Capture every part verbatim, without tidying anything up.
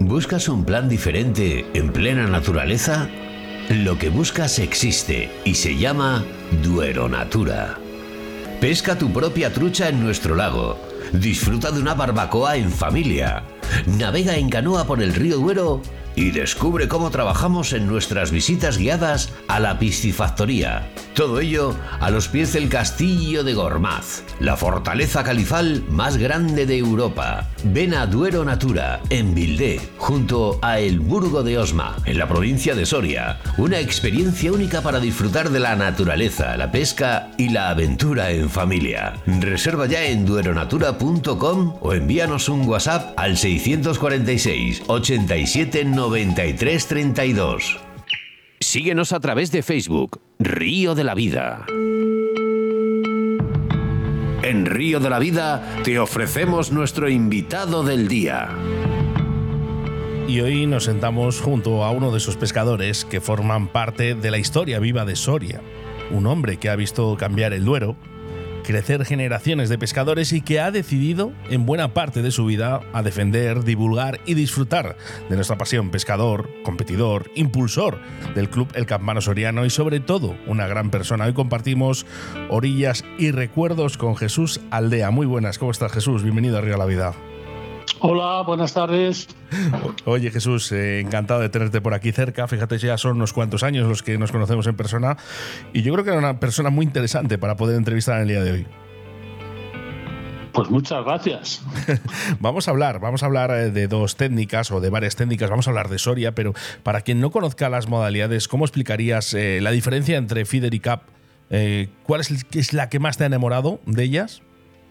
¿Buscas un plan diferente en plena naturaleza? Lo que buscas existe y se llama Duero Natura. Pesca tu propia trucha en nuestro lago. Disfruta de una barbacoa en familia. Navega en canoa por el río Duero y descubre cómo trabajamos en nuestras visitas guiadas a la piscifactoría. Todo ello a los pies del Castillo de Gormaz, la fortaleza califal más grande de Europa. Ven a Duero Natura, en Vildé, junto a El Burgo de Osma, en la provincia de Soria. Una experiencia única para disfrutar de la naturaleza, la pesca y la aventura en familia. Reserva ya en dueronatura punto com o envíanos un WhatsApp al seiscientos cuarenta y seis, ochenta y siete, noventa y tres, treinta y dos. Síguenos a través de Facebook, Río de la Vida. En Río de la Vida te ofrecemos nuestro invitado del día. Y hoy nos sentamos junto a uno de esos pescadores que forman parte de la historia viva de Soria. Un hombre que ha visto cambiar el Duero, crecer generaciones de pescadores y que ha decidido, en buena parte de su vida, a defender, divulgar y disfrutar de nuestra pasión. Pescador, competidor, impulsor del Club El Campano Soriano y sobre todo una gran persona. Hoy compartimos orillas y recuerdos con Jesús Aldea. Muy buenas, ¿cómo estás, Jesús? Bienvenido a Río de la Vida. Hola, buenas tardes. Oye, Jesús, eh, encantado de tenerte por aquí cerca. Fíjate, ya son unos cuantos años los que nos conocemos en persona y yo creo que era una persona muy interesante para poder entrevistar en el día de hoy. Pues muchas gracias. Vamos a hablar, vamos a hablar de dos técnicas o de varias técnicas. Vamos a hablar de Soria, pero para quien no conozca las modalidades, ¿cómo explicarías eh, la diferencia entre feeder y cap? Eh, ¿Cuál es, es la que más te ha enamorado de ellas?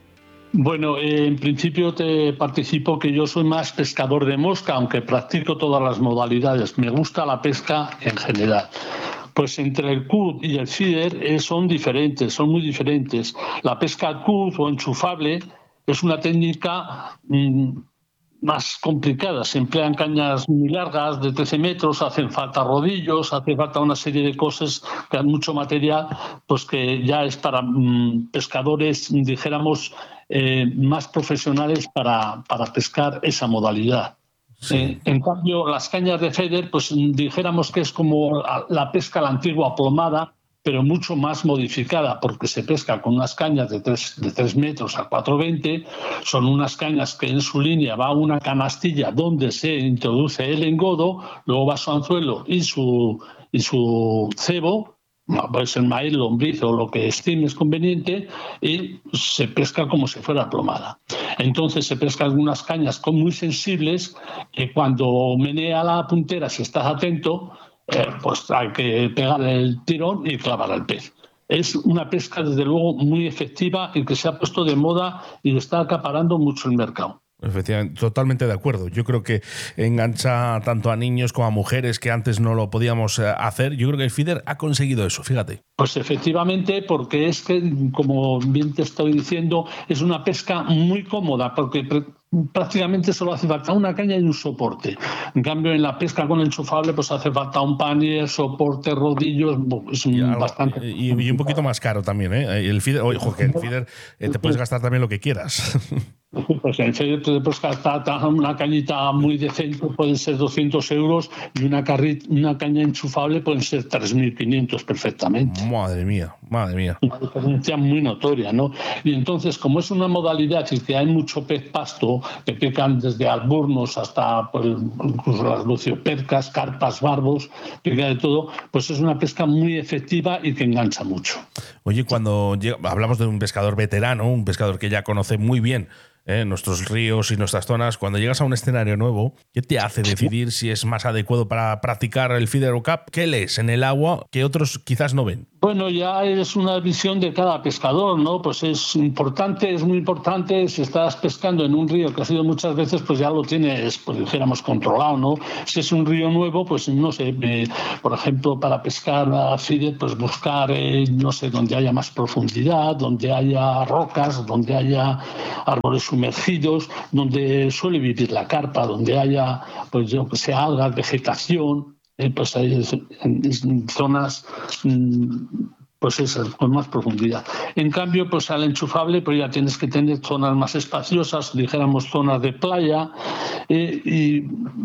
Bueno, eh, en principio te participo que yo soy más pescador de mosca, aunque practico todas las modalidades. Me gusta la pesca en general. Pues entre el cut y el feeder eh, son diferentes, son muy diferentes. La pesca cut o enchufable es una técnica mmm, más complicada. Se emplean cañas muy largas, de trece metros, hacen falta rodillos, hace falta una serie de cosas, mucho material, pues que ya es para mmm, pescadores, dijéramos, Eh, más profesionales para, para pescar esa modalidad. Sí. Eh, en cambio, las cañas de feeder, pues dijéramos que es como la pesca a la antigua plomada, pero mucho más modificada, porque se pesca con unas cañas de tres, de tres metros a cuatro veinte. Son unas cañas que en su línea va una canastilla donde se introduce el engodo, luego va su anzuelo y su, y su cebo, puede ser maíz, lombriz o lo que estimes conveniente, y se pesca como si fuera plomada. Entonces se pescan algunas cañas muy sensibles que cuando menea la puntera, si estás atento, eh, pues hay que pegar el tirón y clavar al pez. Es una pesca desde luego muy efectiva y que se ha puesto de moda y está acaparando mucho el mercado. Efectivamente, totalmente de acuerdo. Yo creo que engancha tanto a niños como a mujeres que antes no lo podíamos hacer. Yo creo que el feeder ha conseguido eso, fíjate. Pues efectivamente, porque es que, como bien te estoy diciendo, es una pesca muy cómoda, porque prácticamente solo hace falta una caña y un soporte. En cambio, en la pesca con enchufable, pues hace falta un panier, soporte, rodillos, es y algo, bastante... Y, y un poquito más caro también, ¿eh? El feeder, oye, ojo, que el feeder eh, te puedes gastar también lo que quieras. Pues en serio te puedes gastar una cañita muy decente, pueden ser doscientos euros, y una, carri, una caña enchufable pueden ser tres mil quinientos perfectamente. Madre mía, madre mía. Una diferencia muy notoria, ¿no? Y entonces, como es una modalidad y que hay mucho pez pasto, que pican desde alburnos hasta pues, incluso las luciopercas, carpas, barbos, pica de todo, pues es una pesca muy efectiva y que engancha mucho. Oye, cuando llega, hablamos de un pescador veterano, un pescador que ya conoce muy bien ¿eh? nuestros ríos y nuestras zonas, cuando llegas a un escenario nuevo, ¿qué te hace decidir si es más adecuado para practicar el feeder o cap? ¿Qué lees en el agua que otros quizás no ven? Bueno, ya es una visión de cada pescador, ¿no? Pues es importante, es muy importante, si estás pescando en un río que ha sido muchas veces, pues ya lo tienes, pues dijéramos, controlado, ¿no? Si es un río nuevo, pues no sé, eh, por ejemplo, para pescar a feeder, pues buscar, eh, no sé, donde haya más profundidad, donde haya rocas, donde haya árboles sumergidos, donde suele vivir la carpa, donde haya, pues yo que sé, algas, vegetación. Eh, pues hay en, en zonas pues esas, con más profundidad. En cambio, pues al enchufable pues ya tienes que tener zonas más espaciosas, dijéramos zonas de playa, eh, y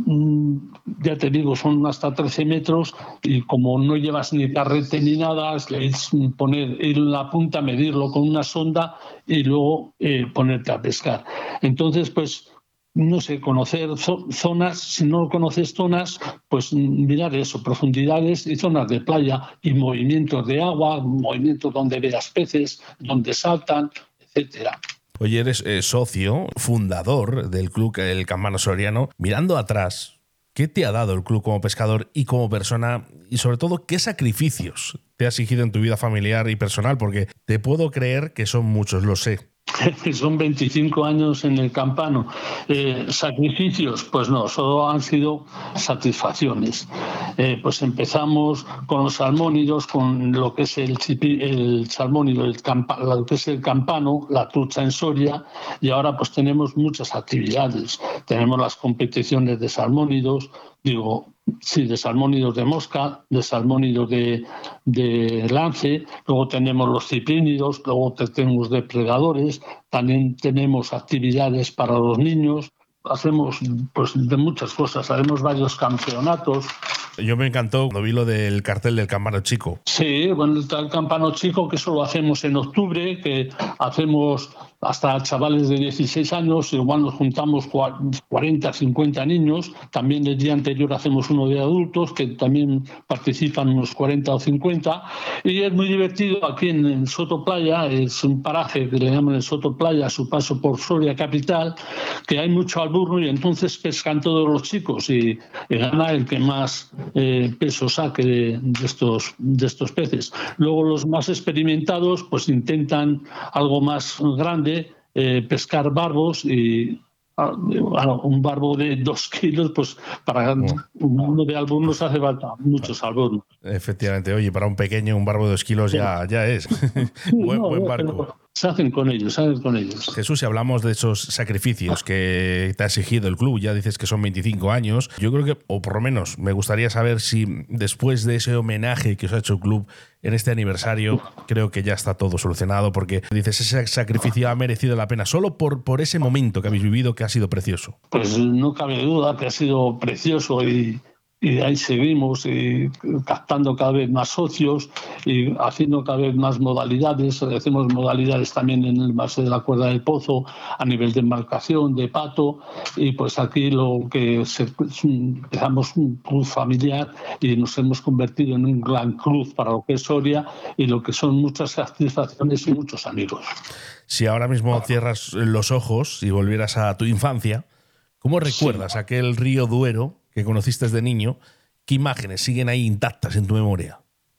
mm, ya te digo, son hasta trece metros y como no llevas ni carrete ni nada, es poner ir en la punta, medirlo con una sonda y luego eh, ponerte a pescar. Entonces, pues no sé, conocer zonas, si no conoces zonas, pues mirar eso, profundidades y zonas de playa y movimientos de agua, movimientos donde veas peces, donde saltan, etcétera. Oye, eres eh, socio, fundador del club El Campano Soriano. Mirando atrás, ¿qué te ha dado el club como pescador y como persona? Y sobre todo, ¿qué sacrificios te ha exigido en tu vida familiar y personal? Porque te puedo creer que son muchos, lo sé. Son veinticinco años en el Campano. Eh, ¿Sacrificios? Pues no, solo han sido satisfacciones. Eh, pues empezamos con los salmónidos, con lo que es el, el salmónido, el campa, lo que es el campano, la trucha en Soria, y ahora pues tenemos muchas actividades. Tenemos las competiciones de salmónidos, digo, sí, de salmónidos de mosca, de salmónidos de, de lance, luego tenemos los ciprínidos, luego tenemos depredadores, también tenemos actividades para los niños, hacemos pues de muchas cosas, haremos varios campeonatos. Yo me encantó cuando vi lo del cartel del Campano Chico. Sí, bueno, el Campano Chico, que eso lo hacemos en octubre, que hacemos hasta chavales de dieciséis años, igual nos juntamos cuarenta, cincuenta niños. También el día anterior hacemos uno de adultos, que también participan unos cuarenta o cincuenta. Y es muy divertido aquí en, en Soto Playa, es un paraje que le llaman el Soto Playa, a su paso por Soria capital, que hay mucho alburno y entonces pescan todos los chicos y, y gana el que más eh, peso saque de, de, estos, de estos peces. Luego los más experimentados pues intentan algo más grande, Eh, pescar barbos y ah, un barbo de dos kilos, pues para oh. uno de alburnos hace falta muchos alburnos. Efectivamente, oye, para un pequeño un barbo de dos kilos sí. ya, ya es. Sí, buen, no, buen barco. Se hacen con ellos, se hacen con ellos. Jesús, si hablamos de esos sacrificios que te ha exigido el club, ya dices que son veinticinco años, yo creo que, o por lo menos, me gustaría saber si después de ese homenaje que os ha hecho el club en este aniversario, creo que ya está todo solucionado, porque dices, ese sacrificio ha merecido la pena, solo por, por ese momento que habéis vivido, que ha sido precioso. Pues no cabe duda que ha sido precioso y... y ahí seguimos y captando cada vez más socios y haciendo cada vez más modalidades. Hacemos modalidades también en el base de la cuerda del pozo a nivel de embarcación, de pato, y pues aquí lo que se, empezamos un club familiar y nos hemos convertido en un gran club para lo que es Soria y lo que son muchas satisfacciones y muchos amigos. Si ahora mismo cierras los ojos y volvieras a tu infancia, ¿cómo recuerdas sí. aquel río Duero que conociste de niño? ¿Qué imágenes siguen ahí intactas en tu memoria?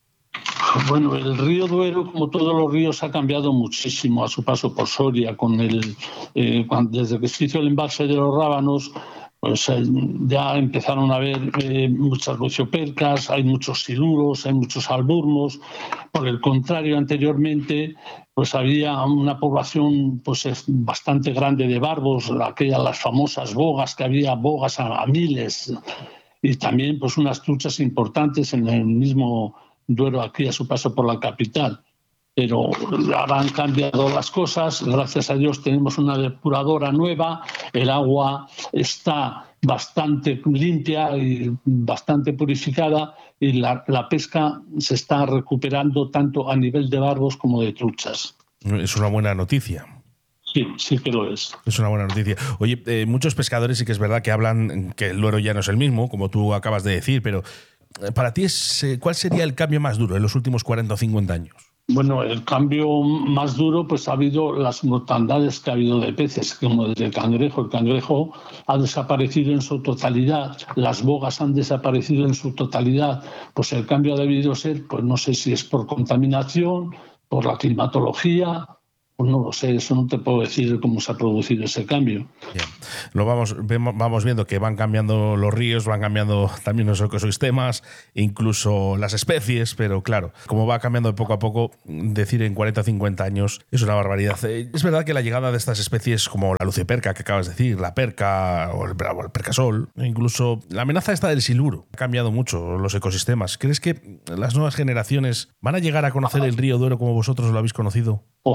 Bueno, el río Duero, como todos los ríos, ha cambiado muchísimo a su paso por Soria. Con el, eh, cuando, desde que se hizo el embalse de los Rábanos, pues eh, ya empezaron a haber eh, muchas luciopercas, hay muchos siluros, hay muchos alburnos. Por el contrario, anteriormente pues había una población pues bastante grande de barbos, aquellas las famosas bogas, que había bogas a, a miles, y también pues unas truchas importantes en el mismo Duero aquí a su paso por la capital. Pero ahora han cambiado las cosas, gracias a Dios tenemos una depuradora nueva, el agua está bastante limpia y bastante purificada y la, la pesca se está recuperando tanto a nivel de barbos como de truchas. Es una buena noticia. Sí, sí que lo es. Es una buena noticia. Oye, eh, muchos pescadores sí que es verdad que hablan que el Duero ya no es el mismo, como tú acabas de decir, pero para ti, es, ¿cuál sería el cambio más duro en los últimos cuarenta o cincuenta años? Bueno, el cambio más duro pues ha habido las mortandades que ha habido de peces, como desde el cangrejo. El cangrejo ha desaparecido en su totalidad, las bogas han desaparecido en su totalidad. Pues el cambio ha debido ser, pues no sé si es por contaminación, por la climatología, pues no lo sé, eso no te puedo decir cómo se ha producido ese cambio. Bien. Lo vamos, vamos viendo que van cambiando los ríos, van cambiando también los ecosistemas, incluso las especies, pero claro, como va cambiando de poco a poco, decir en cuarenta o cincuenta años es una barbaridad. Es verdad que la llegada de estas especies como la lucioperca que acabas de decir, la perca o el, o el percasol, incluso la amenaza esta del siluro, ha cambiado mucho los ecosistemas. ¿Crees que las nuevas generaciones van a llegar a conocer el río Duero como vosotros lo habéis conocido? Ojalá sea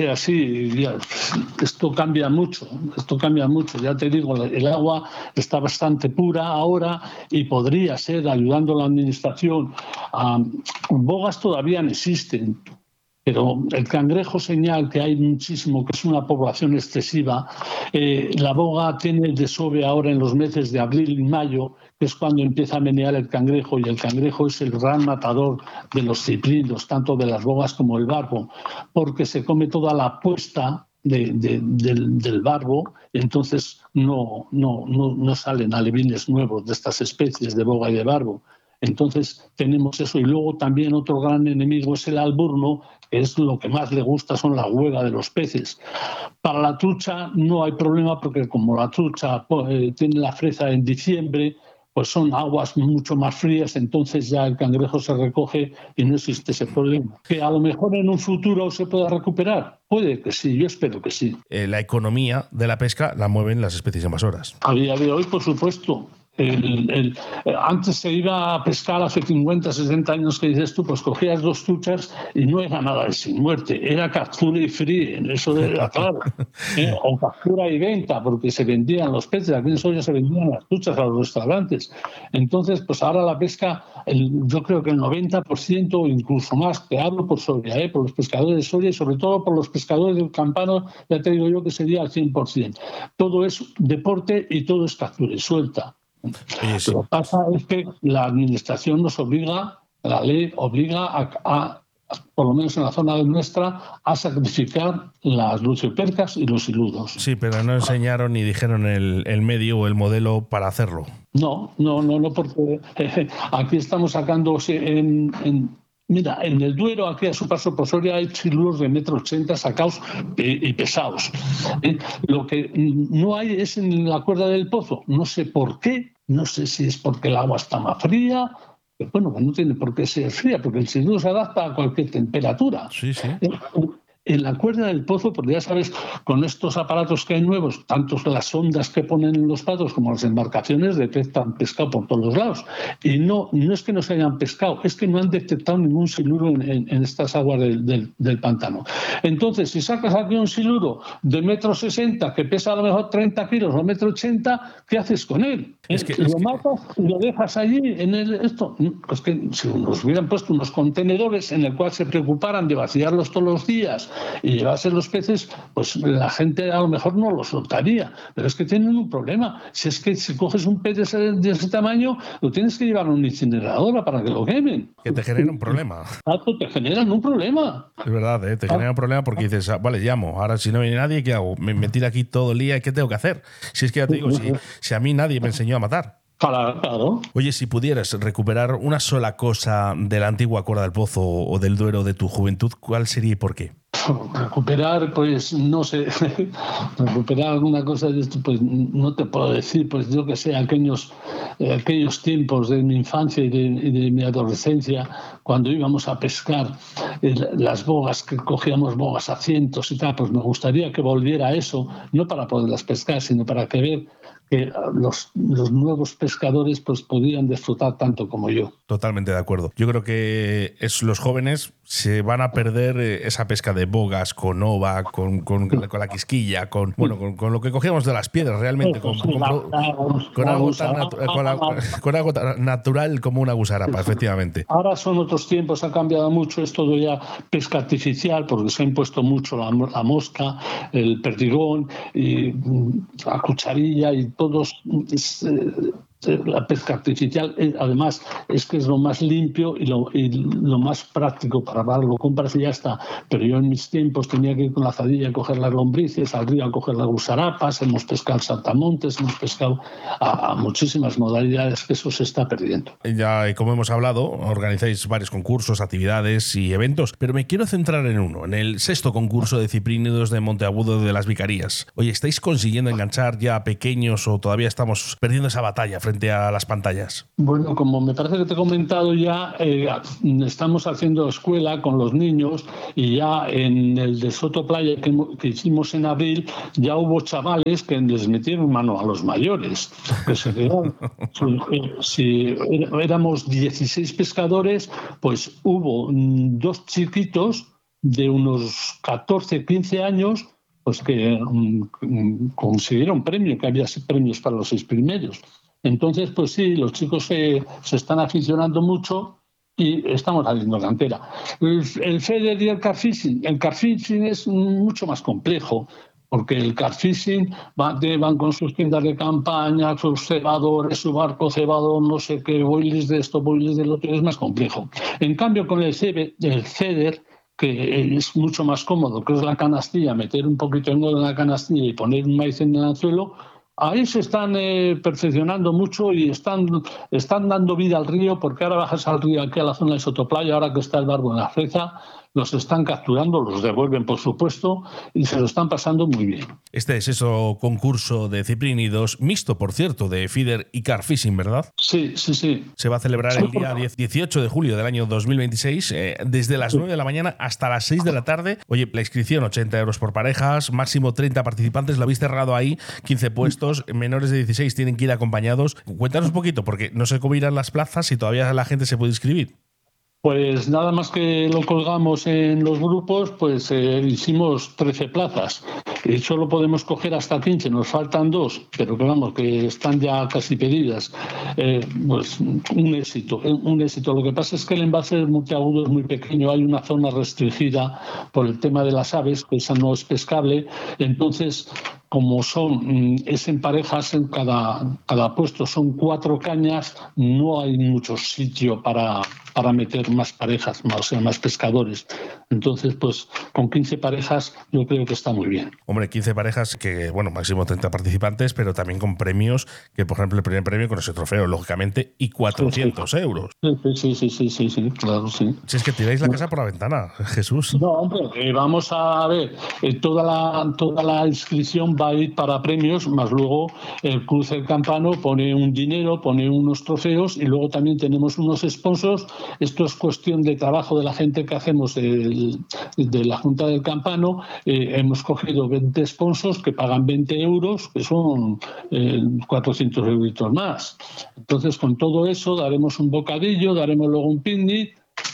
sea así. Ya, esto cambia mucho, esto cambia mucho. Ya te digo, el agua está bastante pura ahora y podría ser, ayudando a la administración. Um, bogas todavía no existen, pero el cangrejo señal, que hay muchísimo, que es una población excesiva. Eh, la boga tiene el desove ahora en los meses de abril y mayo, que es cuando empieza a menear el cangrejo, y el cangrejo es el gran matador de los ciprinos, tanto de las bogas como el barbo, porque se come toda la puesta de, de, del, del barbo, y entonces no, no, no, no salen alevines nuevos de estas especies de boga y de barbo. Entonces tenemos eso, y luego también otro gran enemigo es el alburno, que es lo que más le gusta, son la hueva de los peces. Para la trucha no hay problema, porque como la trucha eh, tiene la fresa en diciembre, pues son aguas mucho más frías, entonces ya el cangrejo se recoge y no existe ese problema. Que a lo mejor en un futuro se pueda recuperar, puede que sí, yo espero que sí. Eh, la economía de la pesca la mueven las especies invasoras. A día de hoy, por supuesto. El, el, antes se iba a pescar, hace cincuenta, sesenta años que dices tú, pues cogías dos truchas y no era nada de sin muerte, era captura y fríe, eso era claro, ¿eh? O captura y venta, porque se vendían los peces, aquí en Soria se vendían las truchas a los restaurantes. Entonces, pues ahora la pesca, el, yo creo que el noventa por ciento o incluso más, te hablo por Soria, ¿eh? Por los pescadores de Soria y sobre todo por los pescadores del Campano, ya te digo yo que sería al cien por ciento. Todo es deporte y todo es captura y suelta. Sí. Lo que pasa es que la administración nos obliga, la ley obliga a, a, por lo menos en la zona nuestra, a sacrificar las luciopercas y los hiludos. Sí, pero no enseñaron ni dijeron el, el medio o el modelo para hacerlo. No, no, no, no, porque eh, aquí estamos sacando en, en Mira, en el Duero, aquí a su paso por Soria, hay siluros de metro ochenta sacados y pesados. ¿Eh? Lo que no hay es en la cuerda del pozo. No sé por qué, no sé si es porque el agua está más fría. Pero bueno, no tiene por qué ser fría, porque el siluro se adapta a cualquier temperatura. Sí, sí. ¿Eh? En la cuerda del pozo, porque ya sabes, con estos aparatos que hay nuevos, tanto las ondas que ponen en los patos como las embarcaciones, detectan pescado por todos los lados. Y no, no es que no se hayan pescado, es que no han detectado ningún siluro en, en, en estas aguas del, del, del pantano. Entonces, si sacas aquí un siluro de metro sesenta que pesa a lo mejor treinta kilos o metro ochenta, ¿qué haces con él? Es que, ¿Lo es que... matas y lo dejas allí en el, esto? Pues que si nos hubieran puesto unos contenedores en el cual se preocuparan de vaciarlos todos los días y llevarse los peces, pues la gente a lo mejor no los soltaría. Pero es que tienen un problema. Si es que si coges un pez de ese, de ese tamaño, lo tienes que llevar a una incineradora para que lo quemen. Que te genera un problema. Exacto, te generan un problema. Es verdad, ¿eh? Te ah. genera un problema porque dices, ah, vale, llamo. Ahora si no viene nadie, ¿qué hago? Me, me tiro aquí todo el día, ¿qué tengo que hacer? Si es que ya te digo, si, si a mí nadie me enseñó a matar. Claro, claro. Oye, si pudieras recuperar una sola cosa de la antigua Cuerda del Pozo o del Duero de tu juventud, ¿cuál sería y por qué? Recuperar, pues no sé, recuperar alguna cosa de esto, pues no te puedo decir, pues yo que sé, aquellos, eh, aquellos tiempos de mi infancia y de, y de mi adolescencia, cuando íbamos a pescar eh, las bogas, que cogíamos bogas a cientos y tal, pues me gustaría que volviera eso, no para poderlas pescar, sino para que ver que los, los nuevos pescadores pues podían disfrutar tanto como yo. Totalmente de acuerdo. Yo creo que es, los jóvenes se van a perder esa pesca de bogas con ova, con, con, con la quisquilla, con bueno con, con lo que cogíamos de las piedras realmente, con, con, con, con algo tan natu- con, la, con algo tan natural como una gusarapa, efectivamente. Ahora son otros tiempos, ha cambiado mucho, es todo ya pesca artificial, porque se ha impuesto mucho la, la mosca, el perdigón, y la cucharilla y todos. Es, eh, la pesca artificial, además, es que es lo más limpio y lo, y lo más práctico para dar, lo compras y ya está. Pero yo en mis tiempos tenía que ir con la azadilla a coger las lombrices, al río a coger las gusarapas, hemos pescado saltamontes, hemos pescado a, a muchísimas modalidades, que eso se está perdiendo. Ya, como hemos hablado, organizáis varios concursos, actividades y eventos, pero me quiero centrar en uno, en el sexto concurso de ciprínidos de Monteagudo de las Vicarías. Oye, ¿estáis consiguiendo enganchar ya a pequeños o todavía estamos perdiendo esa batalla frente a las pantallas? Bueno, como me parece que te he comentado ya, eh, estamos haciendo escuela con los niños y ya en el de Soto Playa que, que hicimos en abril, ya hubo chavales que les metieron mano a los mayores. Que se quedaron, si, si éramos dieciséis pescadores, pues hubo dos chiquitos de unos catorce, quince años, pues que um, consiguieron premio, que había premios para los seis primeros. Entonces, pues sí, los chicos se, se están aficionando mucho y estamos haciendo cantera. El, el FEDER y el carfishing, el carfishing es mucho más complejo, porque el carfishing va, van con sus tiendas de campaña, sus cebadores, su barco cebador, no sé qué, boiles de esto, boiles del otro, es más complejo. En cambio, con el FEDER, que es mucho más cómodo, que es la canastilla, meter un poquito de nudo en la canastilla y poner un maíz en el anzuelo, ahí se están eh, perfeccionando mucho y están, están dando vida al río, porque ahora bajas al río, aquí a la zona de Sotoplaya, ahora que está el barco en la freza, los están capturando, los devuelven, por supuesto, y se lo están pasando muy bien. Este es eso concurso de ciprínidos, mixto, por cierto, de feeder y carfishing, ¿verdad? Sí, sí, sí. Se va a celebrar el día dieciocho de julio del año dos mil veintiséis, eh, desde las nueve de la mañana hasta las seis de la tarde. Oye, la inscripción, ochenta euros por parejas, máximo treinta participantes, lo habéis cerrado ahí, quince puestos, menores de dieciséis tienen que ir acompañados. Cuéntanos un poquito, porque no sé cómo irán las plazas y todavía la gente se puede inscribir. Pues nada más que lo colgamos en los grupos, pues eh, hicimos trece plazas. Y solo podemos coger hasta quince, nos faltan dos, pero que vamos, que están ya casi pedidas. Eh, pues un éxito, un éxito. Lo que pasa es que el envase multiagudo es muy pequeño, hay una zona restringida por el tema de las aves, que esa no es pescable, entonces como son, es en parejas, en cada, cada puesto son cuatro cañas, no hay mucho sitio para, para meter más parejas, más, o sea, más pescadores. Entonces, pues con quince parejas yo creo que está muy bien. Hombre, quince parejas que, bueno, máximo treinta participantes, pero también con premios, que por ejemplo el primer premio con ese trofeo, lógicamente, y cuatrocientos euros. Sí, sí, sí, sí, sí, claro, sí. Si es que tiráis la casa por la ventana, Jesús. No, hombre, eh, vamos a ver, eh, toda, la, toda la inscripción va a ir para premios, más luego el Club del Campano pone un dinero, pone unos trofeos y luego también tenemos unos sponsors. Esto es cuestión de trabajo de la gente que hacemos de, de la Junta del Campano. Eh, hemos cogido veinte sponsors que pagan veinte euros, que son eh, cuatrocientos euros más. Entonces, con todo eso daremos un bocadillo, daremos luego un picnic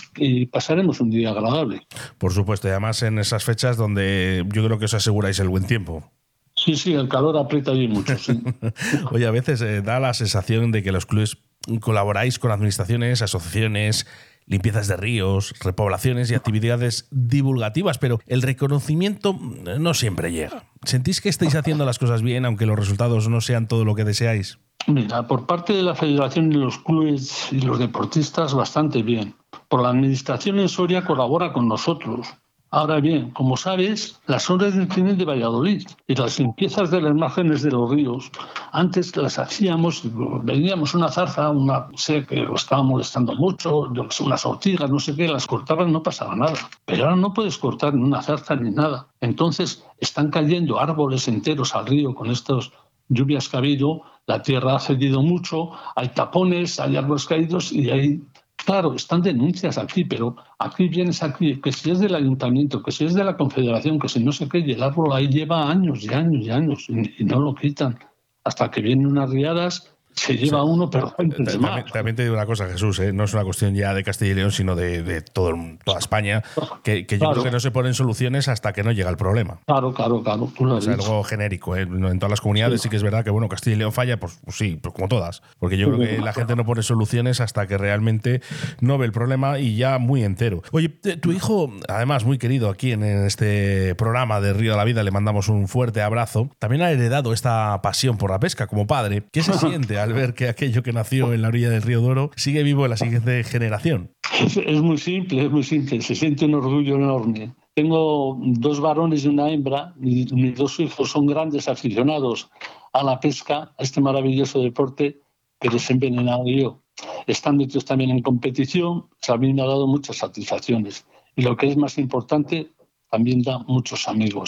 y pasaremos un día agradable. Por supuesto, y además en esas fechas donde yo creo que os aseguráis el buen tiempo. Sí, sí, el calor aprieta allí mucho, sí. Oye, a veces eh, da la sensación de que los clubes colaboráis con administraciones, asociaciones, limpiezas de ríos, repoblaciones y actividades divulgativas, pero el reconocimiento no siempre llega. ¿Sentís que estáis haciendo las cosas bien, aunque los resultados no sean todo lo que deseáis? Mira, por parte de la Federación y los clubes y los deportistas, bastante bien. Por la administración en Soria colabora con nosotros. Ahora bien, como sabes, las obras del Cine de Valladolid y las limpiezas de las márgenes de los ríos, antes las hacíamos, veníamos una zarza, una sé que lo estaba molestando mucho, unas ortigas, no sé qué, las cortaban, no pasaba nada. Pero ahora no puedes cortar ni una zarza ni nada. Entonces están cayendo árboles enteros al río con estas lluvias que ha habido, la tierra ha cedido mucho, hay tapones, hay árboles caídos y hay... Claro, están denuncias aquí, pero aquí vienes aquí, que si es del ayuntamiento, que si es de la confederación, que si no sé qué, y el árbol ahí lleva años y años y años y, y no lo quitan. Hasta que vienen unas riadas, se lleva sí. uno, pero también, también te digo una cosa, Jesús, ¿eh? No es una cuestión ya de Castilla y León, sino de, de todo, toda España, que, que yo claro. creo que no se ponen soluciones hasta que no llega el problema. Claro, claro, claro. Tú lo es algo genérico, ¿eh? En todas las comunidades sí. sí que es verdad que, bueno, Castilla y León falla, pues, pues sí, pues como todas, porque yo sí, creo que la gente no pone soluciones hasta que realmente no ve el problema y ya muy entero. Oye, tu hijo, además muy querido aquí en este programa de Río de la Vida, le mandamos un fuerte abrazo, también ha heredado esta pasión por la pesca como padre. ¿Qué se siente al ver que aquello que nació en la orilla del río Duero sigue vivo en la siguiente generación? Es, es muy simple, es muy simple. Se siente un orgullo enorme. Tengo dos varones y una hembra. Mis, mis dos hijos son grandes aficionados a la pesca, a este maravilloso deporte que les he envenenado yo. Están metidos también en competición. O sea, a mí me ha dado muchas satisfacciones. Y lo que es más importante, también da muchos amigos.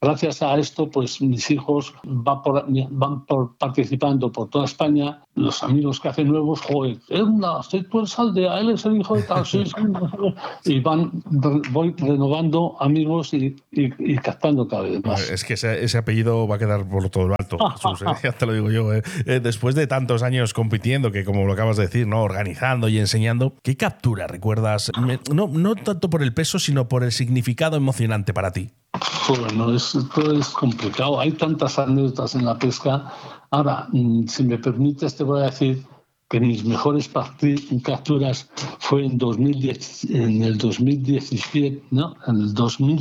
gracias a esto, pues mis hijos van, por, van por, participando por toda España. Los amigos que hacen nuevos, joder, anda, soy tú el Saldea, él es el hijo de tal, sí, sí, y van, voy renovando amigos y, y, y captando cada vez más. Es que ese, ese apellido va a quedar por todo lo alto, Jesús, ¿eh? Ya te lo digo yo. ¿eh? Eh, después de tantos años compitiendo, que como lo acabas de decir, ¿no? Organizando y enseñando, ¿qué captura recuerdas? No, no tanto por el peso, sino por el significado emocionante para ti. Bueno, esto es complicado. Hay tantas anécdotas en la pesca. Ahora, si me permites, te voy a decir que mis mejores capturas fue en, dos mil diez, en el dos mil diecisiete, ¿no? En el dos mil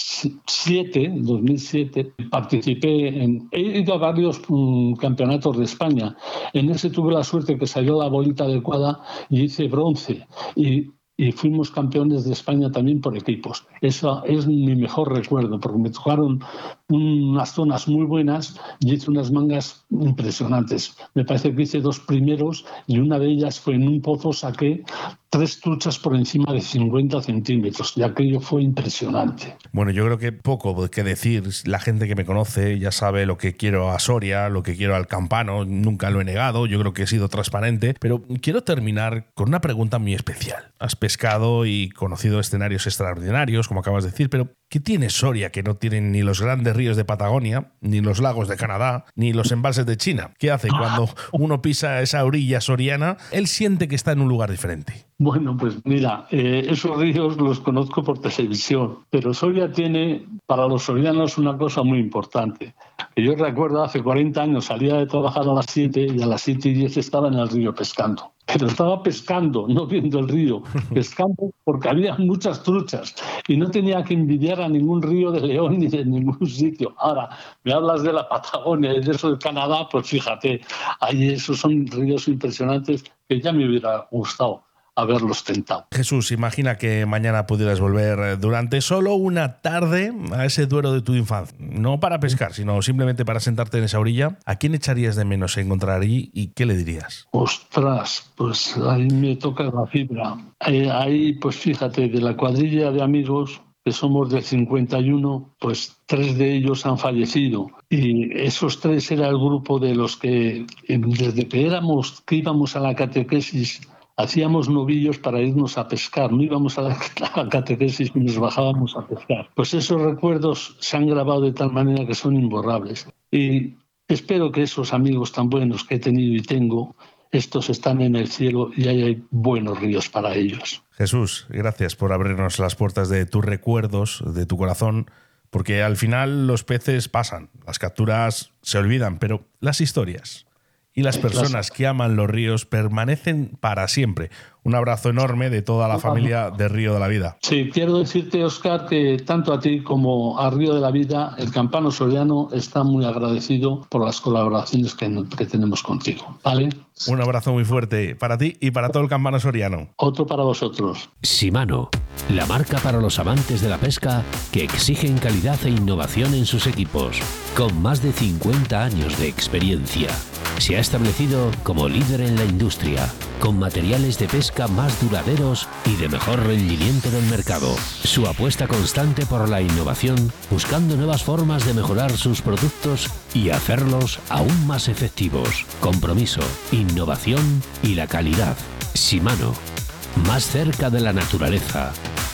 siete, dos mil siete participé en... He ido a varios um, campeonatos de España. En ese tuve la suerte que salió la bolita adecuada y hice bronce. Y Y fuimos campeones de España también por equipos. Eso es mi mejor recuerdo, porque me tocaron unas zonas muy buenas y hice unas mangas impresionantes. Me parece que hice dos primeros y una de ellas fue en un pozo, saqué tres truchas por encima de cincuenta centímetros, y aquello fue impresionante. Bueno, yo creo que poco que decir. La gente que me conoce ya sabe lo que quiero a Soria, lo que quiero al Campano. Nunca lo he negado, yo creo que he sido transparente, pero quiero terminar con una pregunta muy especial. Has pescado y conocido escenarios extraordinarios, como acabas de decir, pero ¿qué tiene Soria que no tienen ni los grandes ríos de Patagonia, ni los lagos de Canadá, ni los embalses de China? ¿Qué hace cuando uno pisa esa orilla soriana? Él siente que está en un lugar diferente. Bueno, pues mira, eh, esos ríos los conozco por televisión, pero Soria tiene para los sorianos una cosa muy importante. Yo recuerdo hace cuarenta años salía de trabajar a las siete y a las siete y diez estaba en el río pescando. Pero estaba pescando, no viendo el río, pescando porque había muchas truchas y no tenía que envidiar a ningún río de León ni de ningún sitio. Ahora, me hablas de la Patagonia y de eso de Canadá, pues fíjate, ahí esos son ríos impresionantes que ya me hubiera gustado haberlos tentado. Jesús, imagina que mañana pudieras volver durante solo una tarde a ese Duero de tu infancia. No para pescar, sino simplemente para sentarte en esa orilla. ¿A quién echarías de menos encontrar allí y qué le dirías? Ostras, pues ahí me toca la fibra. Eh, ahí, pues fíjate, de la cuadrilla de amigos, que somos del cincuenta y uno, pues tres de ellos han fallecido. Y esos tres era el grupo de los que, desde que éramos, que íbamos a la catequesis, hacíamos novillos para irnos a pescar, no íbamos a la, a la catequesis y nos bajábamos a pescar. Pues esos recuerdos se han grabado de tal manera que son imborrables. Y espero que esos amigos tan buenos que he tenido y tengo, estos están en el cielo y ahí hay buenos ríos para ellos. Jesús, gracias por abrirnos las puertas de tus recuerdos, de tu corazón, porque al final los peces pasan, las capturas se olvidan, pero las historias y las personas que aman los ríos permanecen para siempre. Un abrazo enorme de toda la familia de Río de la Vida. Sí, quiero decirte, Óscar, que tanto a ti como a Río de la Vida, el Campano Soriano está muy agradecido por las colaboraciones que, que tenemos contigo, ¿vale? Un abrazo muy fuerte para ti y para todo el Campano Soriano. Otro para vosotros. Shimano, la marca para los amantes de la pesca que exigen calidad e innovación en sus equipos, con más de cincuenta años de experiencia. Se ha establecido como líder en la industria, con materiales de pesca más duraderos y de mejor rendimiento del mercado. Su apuesta constante por la innovación, buscando nuevas formas de mejorar sus productos y hacerlos aún más efectivos. Compromiso, innovación y la calidad. Shimano, más cerca de la naturaleza,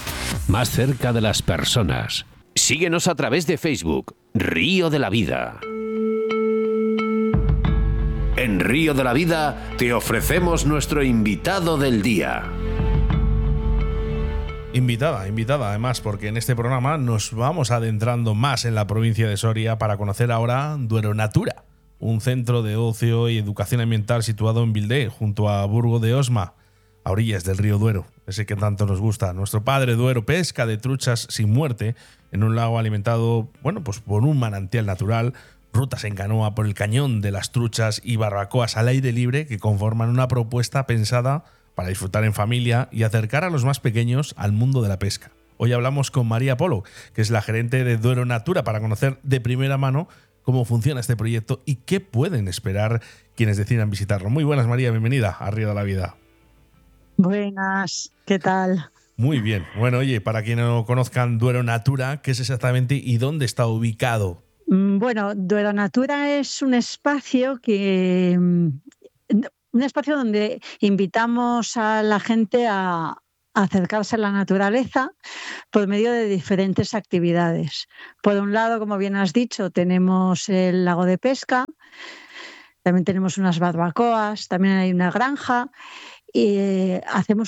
más cerca de las personas. Síguenos a través de Facebook, Río de la Vida. En Río de la Vida te ofrecemos nuestro invitado del día. Invitada, invitada además, porque en este programa nos vamos adentrando más en la provincia de Soria para conocer ahora Duero Natura, un centro de ocio y educación ambiental situado en Vildé, junto a Burgo de Osma, a orillas del río Duero, ese que tanto nos gusta. Nuestro padre Duero pesca de truchas sin muerte en un lago alimentado, bueno, pues por un manantial natural, rutas en canoa por el cañón de las truchas y barbacoas al aire libre que conforman una propuesta pensada para disfrutar en familia y acercar a los más pequeños al mundo de la pesca. Hoy hablamos con María Polo, que es la gerente de Duero Natura, para conocer de primera mano cómo funciona este proyecto y qué pueden esperar quienes decidan visitarlo. Muy buenas, María, bienvenida a Río de la Vida. Buenas, ¿qué tal? Muy bien. Bueno, oye, para quienes no conozcan Duero Natura, ¿qué es exactamente y dónde está ubicado? Bueno, Duero Natura es un espacio que un espacio donde invitamos a la gente a, a acercarse a la naturaleza por medio de diferentes actividades. Por un lado, como bien has dicho, tenemos el lago de pesca, también tenemos unas barbacoas, también hay una granja y eh, hacemos